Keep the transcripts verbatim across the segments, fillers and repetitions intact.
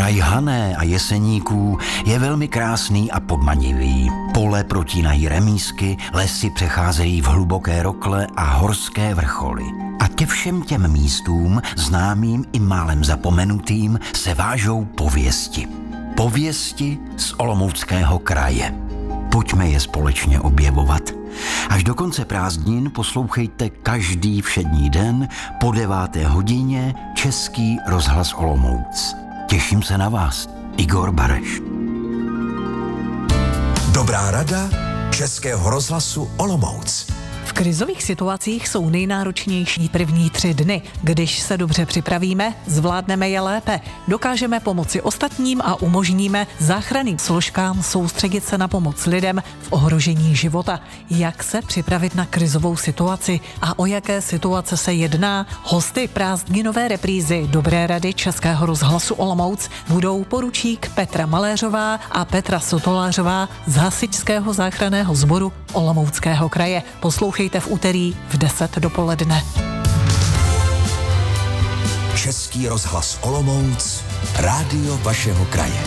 Kraj Hané a Jeseníků je velmi krásný a podmanivý. Pole protínají remísky, lesy přecházejí v hluboké rokle a horské vrcholy. A ke všem těm místům, známým i málem zapomenutým, se vážou pověsti. Pověsti z Olomouckého kraje. Pojďme je společně objevovat. Až do konce prázdnin poslouchejte každý všední den po deváté hodině Český rozhlas Olomouc. Těším se na vás, Igor Bareš. Dobrá rada Českého rozhlasu Olomouc. V krizových situacích jsou nejnáročnější první tři dny. Když se dobře připravíme, zvládneme je lépe. Dokážeme pomoci ostatním a umožníme záchranným složkám soustředit se na pomoc lidem v ohrožení života. Jak se připravit na krizovou situaci a o jaké situace se jedná? Hosty prázdninové reprízy Dobré rady Českého rozhlasu Olomouc budou poručík Petra Maléřová a Petra Sotolářová z Hasičského záchranného sboru Olomouckého kraje. Poslouchejte v úterý v deset dopoledne. Český rozhlas Olomouc, rádio vašeho kraje.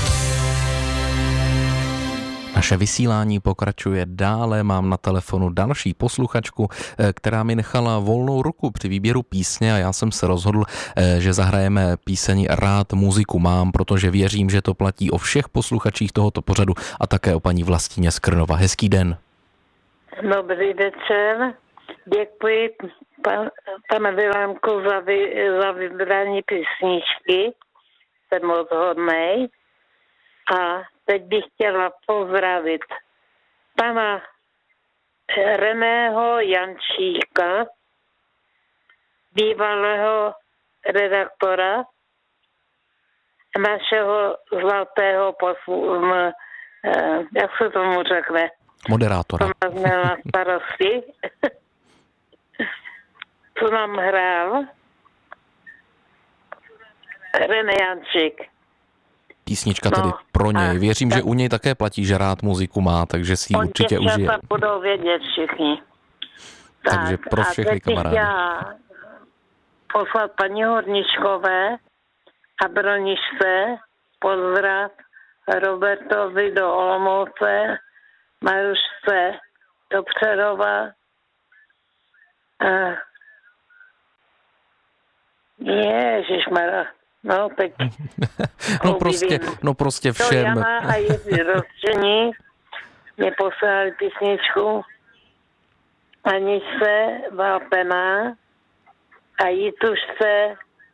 Naše vysílání pokračuje dále, mám na telefonu další posluchačku, která mi nechala volnou ruku při výběru písně a já jsem se rozhodl, že zahrajeme píseň Rád muziku mám, protože věřím, že to platí o všech posluchačích tohoto pořadu a také o paní Vlastíně z Krnova. Hezký den. Dobrý večer. Děkuji pan, pane Vilémku za, vy, za vybrání písničky. Jsem moc hodnej. A teď bych chtěla pozdravit pana Reného Jančíka, bývalého redaktora našeho zlatého poslu, jak se tomu řekne? Moderátora. To nás měl na starosti. Co nám hrál? René Jančík. Písnička tedy no, pro něj. Věřím, tak, že u něj také platí, že rád muziku má, takže si ji určitě užije. To budou vědět všichni. Takže tak, pro všechny kamarády. Já poslat paní Horničkové a Broničce pozdrav Robertovi do Olomouce, Marušce do Přerova. Uh, Ježišmarja, no teď. no, prostě, no prostě všem. To Jana a Jiří Rozčení mě poslali písničku Aničce Valpená a Jitušce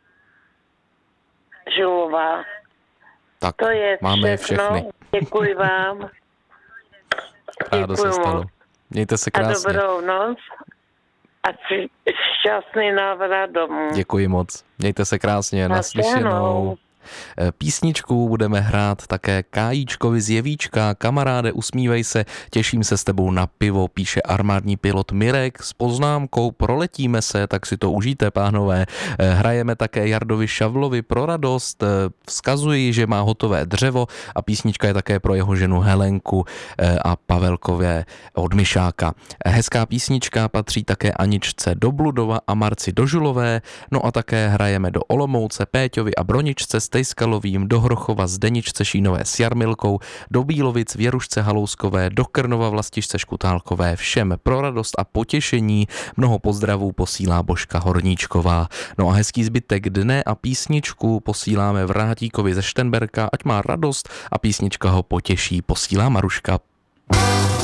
Žulová. Tak, to je máme všechno. Všechny. Děkuji vám. Rádo se stalo. Mějte se krásně. A dobrou noc a šťastný návrat domů. Děkuji moc. Mějte se krásně. Naslyšenou. Písničku budeme hrát také Kájíčkovi z Jevíčka. Kamaráde, usmívej se, těším se s tebou na pivo, píše armádní pilot Mirek s poznámkou proletíme se, tak si to užijte, pánové. Hrajeme také Jardovi Šavlovi pro radost, vzkazuji, že má hotové dřevo a písnička je také pro jeho ženu Helenku a Pavelkové od Myšáka. Hezká písnička patří také Aničce do Bludova a Marci do Žulové, no a také hrajeme do Olomouce Péťovi a Broničce s Tejskalovým, do Hrochova Zdeničce Šínové s Jarmilkou, do Bílovic Věrušce Halouskové, do Krnova Vlastišce Škutálkové, všem pro radost a potěšení. Mnoho pozdravů posílá Božka Horníčková. No a hezký zbytek dne a písničku posíláme Vrátíkovi ze Štenberka, ať má radost a písnička ho potěší, posílá Maruška.